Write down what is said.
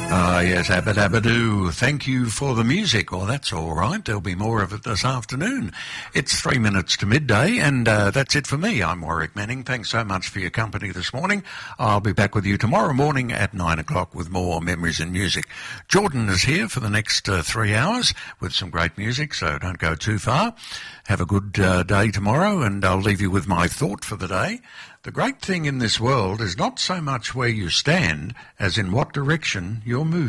Ah, yes, Abba Dabba Doo. Thank you for the music. Well, that's all right. There'll be more of it this afternoon. It's 3 minutes to midday, and that's it for me. I'm Warwick Manning. Thanks so much for your company this morning. I'll be back with you tomorrow morning at 9 o'clock with more memories and music. Jordan is here for the next 3 hours with some great music, so don't go too far. Have a good day tomorrow, and I'll leave you with my thought for the day. The great thing in this world is not so much where you stand as in what direction you're moving.